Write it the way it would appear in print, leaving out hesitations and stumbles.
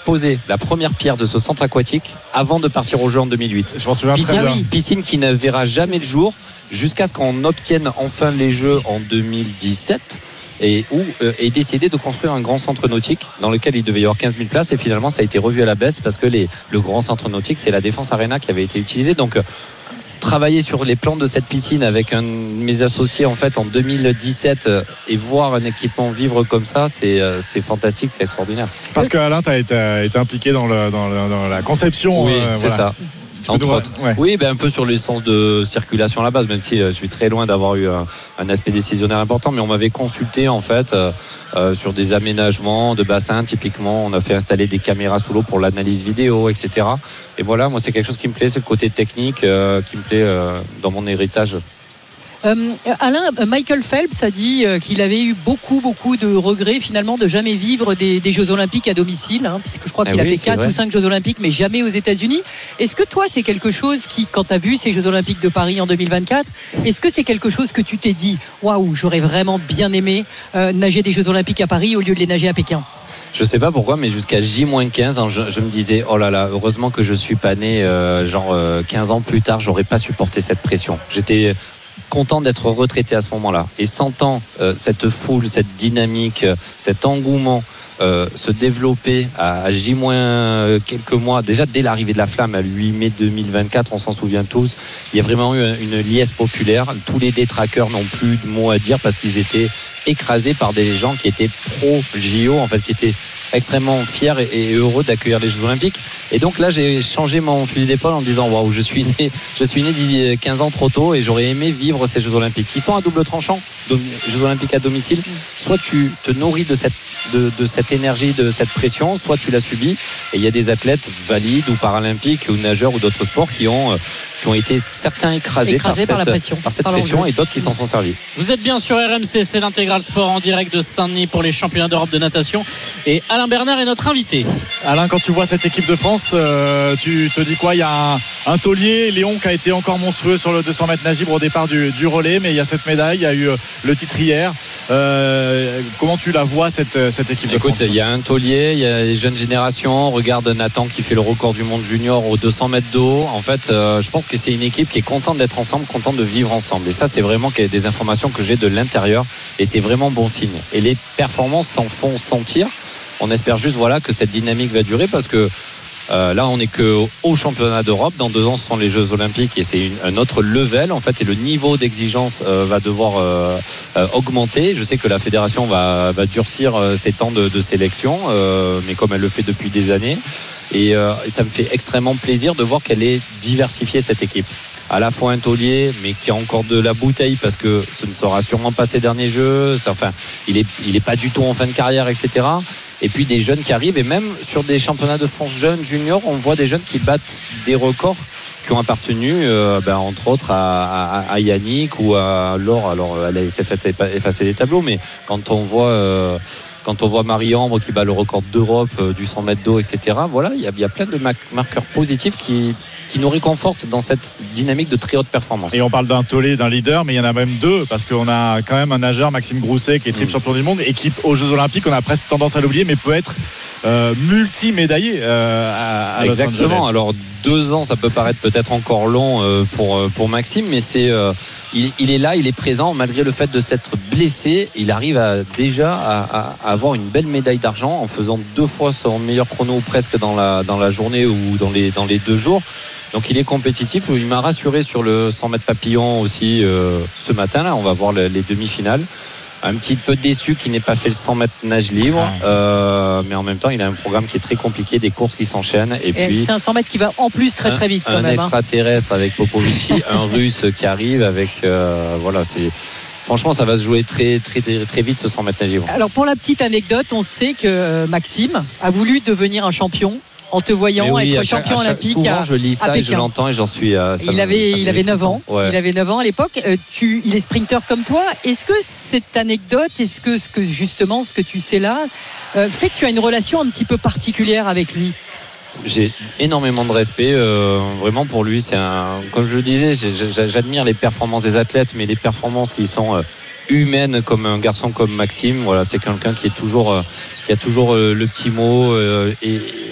posé la première pierre de ce centre aquatique avant de partir au jeu en 2008. Je m'en souviens très bien. Piscine qui ne verra jamais le jour jusqu'à ce qu'on obtienne enfin les jeux en 2017 et où est décidé de construire un grand centre nautique dans lequel il devait y avoir 15 000 places et finalement ça a été revu à la baisse parce que le grand centre nautique c'est la Défense Arena qui avait été utilisé. Donc travailler sur les plans de cette piscine avec un de mes associés en fait en 2017 et voir un équipement vivre comme ça, c'est fantastique, c'est extraordinaire. Parce que Alain, tu as été impliqué dans la conception. Oui, c'est ça. Entre autres. Ouais. Oui, un peu sur les sens de circulation à la base, même si je suis très loin d'avoir eu un aspect décisionnaire important, mais on m'avait consulté en fait sur des aménagements de bassins. Typiquement, on a fait installer des caméras sous l'eau pour l'analyse vidéo, etc. Et voilà, moi c'est quelque chose qui me plaît, c'est le côté technique qui me plaît dans mon héritage. Alain, Michael Phelps a dit qu'il avait eu beaucoup de regrets finalement de jamais vivre des Jeux Olympiques à domicile, puisque je crois qu'il a fait 4 ou 5 Jeux Olympiques mais jamais aux États-Unis. Est-ce que toi c'est quelque chose qui, quand tu as vu ces Jeux Olympiques de Paris en 2024, est-ce que c'est quelque chose que tu t'es dit waouh, j'aurais vraiment bien aimé nager des Jeux Olympiques à Paris au lieu de les nager à Pékin? Je sais pas pourquoi, mais jusqu'à J-15, je me disais, oh là là, heureusement que je suis pas né 15 ans plus tard, j'aurais pas supporté cette pression. J'étais content d'être retraité à ce moment-là et sentant cette foule, cette dynamique, cet engouement se développer à J- quelques mois, déjà dès l'arrivée de la flamme à 8 mai 2024, on s'en souvient tous, il y a vraiment eu une liesse populaire. Tous les détraqueurs n'ont plus de mots à dire parce qu'ils étaient écrasés par des gens qui étaient pro-JO, en fait, qui étaient extrêmement fiers et heureux d'accueillir les Jeux Olympiques. Et donc là, j'ai changé mon fusil d'épaule en disant waouh, je suis né 15 ans trop tôt et j'aurais aimé vivre ces Jeux Olympiques qui sont à double tranchant. Jeux Olympiques à domicile, soit tu te nourris de cette énergie, de cette pression, soit tu la subis. Et il y a des athlètes valides ou paralympiques ou nageurs ou d'autres sports qui ont été certains écrasés par cette pression et d'autres qui s'en sont servis. Vous êtes bien sur RMC, c'est l'Intégral Sport en direct de Saint-Denis pour les championnats d'Europe de natation et Alain Bernard est notre invité. Alain, quand tu vois cette équipe de France, tu te dis quoi? Il y a un taulier, Léon, qui a été encore monstrueux sur le 200 mètres nage libre au départ du relais, mais il y a cette médaille, il y a eu le titre hier. Comment tu la vois cette équipe de France? Il y a un taulier, il y a les jeunes générations. Regarde Nathan qui fait le record du monde junior aux 200 mètres d'eau. En fait, je pense que c'est une équipe qui est contente d'être ensemble, contente de vivre ensemble. Et ça, c'est vraiment des informations que j'ai de l'intérieur. Et c'est vraiment bon signe. Et les performances s'en font sentir. On espère juste que cette dynamique va durer parce que là, on n'est qu'au championnat d'Europe. Dans 2 ans, ce sont les Jeux Olympiques et c'est un autre level en fait. Et le niveau d'exigence va devoir augmenter. Je sais que la fédération va durcir ses temps de sélection, mais comme elle le fait depuis des années. Et ça me fait extrêmement plaisir de voir qu'elle est diversifiée cette équipe. À la fois un taulier, mais qui a encore de la bouteille parce que ce ne sera sûrement pas ses derniers jeux. Enfin, il est pas du tout en fin de carrière, etc. Et puis des jeunes qui arrivent et même sur des championnats de France jeunes, juniors, on voit des jeunes qui battent des records qui ont appartenu entre autres à Yannick ou à Laure. Alors elle s'est fait effacer les tableaux, mais quand on voit Marie-Ambre qui bat le record d'Europe du 100 mètres d'eau, etc. Voilà, il y a plein de marqueurs positifs qui nous réconfortent dans cette dynamique de très haute performance. Et on parle d'un tollé, d'un leader, mais il y en a même 2 parce qu'on a quand même un nageur, Maxime Grousset, qui est triple champion du monde et qui aux Jeux Olympiques, on a presque tendance à l'oublier, mais peut être multi-médaillé à Los Angeles. Exactement. Alors 2 ans, ça peut paraître peut-être encore long pour Maxime, mais il est là, il est présent malgré le fait de s'être blessé. Il arrive à avoir une belle médaille d'argent en faisant 2 fois son meilleur chrono presque dans la journée ou dans les 2 jours. Donc il est compétitif. Il m'a rassuré sur le 100 mètres papillon aussi ce matin. Là, on va voir les demi-finales. Un petit peu déçu qu'il n'ait pas fait le 100 mètres nage libre, mais en même temps il a un programme qui est très compliqué, des courses qui s'enchaînent et puis c'est un 100 mètres qui va en plus très vite quand même, un extraterrestre avec Popovici, un russe qui arrive avec franchement ça va se jouer très vite ce 100 mètres nage libre. Alors pour la petite anecdote, on sait que Maxime a voulu devenir un champion en te voyant être champion olympique. Souvent je lis ça et je l'entends et j'en suis. Il avait 9 ans. Ouais. Il avait 9 ans à l'époque. Il est sprinter comme toi. Est-ce que cette anecdote, est-ce que justement ce que tu sais là, fait que tu as une relation un petit peu particulière avec lui? J'ai énormément de respect vraiment pour lui. Comme je le disais, j'admire les performances des athlètes, mais les performances qui sont humaines comme un garçon comme Maxime. Voilà, c'est quelqu'un qui a toujours le petit mot et